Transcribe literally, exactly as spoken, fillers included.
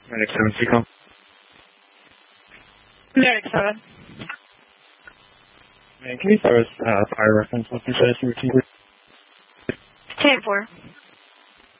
Medic seven, Seacom. Medic seven. Man, can you start with uh, fire reference? What's your status routine? ten four.